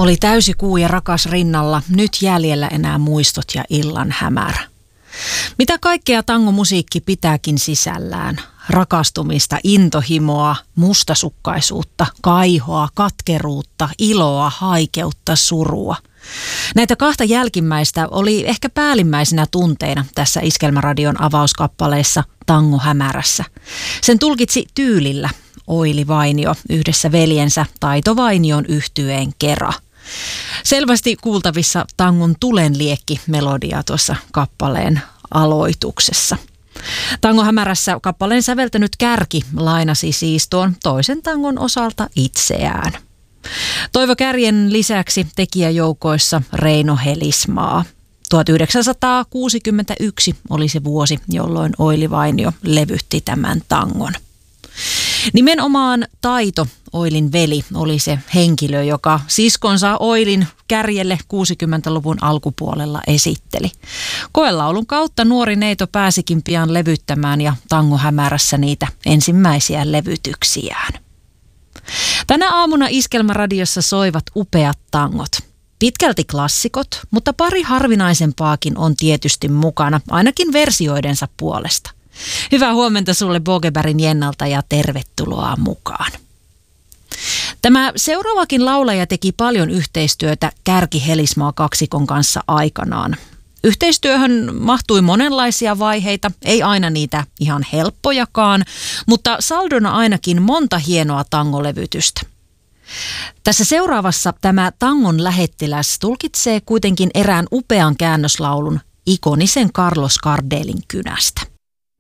Oli täysi kuu ja rakas rinnalla, nyt jäljellä enää muistot ja illan hämärä. Mitä kaikkea tangomusiikki pitääkin sisällään? Rakastumista, intohimoa, mustasukkaisuutta, kaihoa, katkeruutta, iloa, haikeutta, surua. Näitä kahta jälkimmäistä oli ehkä päällimmäisenä tunteina tässä Iskelmäradion avauskappaleessa Tango hämärässä. Sen tulkitsi tyylillä Oili Vainio yhdessä veljensä Taito Vainion yhtyeen kera. Selvästi kuultavissa tangon tulenliekki melodia tuossa kappaleen aloituksessa. Tango hämärässä kappaleen säveltänyt Kärki lainasi siis tuon toisen tangon osalta itseään. Toivo Kärjen lisäksi tekijäjoukoissa Reino Helismaa. 1961 oli se vuosi, jolloin Oili Vainio levytti tämän tangon. Nimenomaan Taito, Oilin veli, oli se henkilö, joka siskonsa Oilin Kärjelle 60-luvun alkupuolella esitteli. Koelaulun kautta nuori neito pääsikin pian levyttämään ja Tango hämärässä niitä ensimmäisiä levytyksiään. Tänä aamuna Iskelmäradiossa soivat upeat tangot. Pitkälti klassikot, mutta pari harvinaisempaakin on tietysti mukana, ainakin versioidensa puolesta. Hyvää huomenta sulle Bogebergin Jennalta ja tervetuloa mukaan. Tämä seuraavakin laulaja teki paljon yhteistyötä Kärki Helismaa kaksikon kanssa aikanaan. Yhteistyöhön mahtui monenlaisia vaiheita, ei aina niitä ihan helppojakaan, mutta saldona ainakin monta hienoa tangolevytystä. Tässä seuraavassa tämä tangon lähettiläs tulkitsee kuitenkin erään upean käännöslaulun ikonisen Carlos Gardelin kynästä.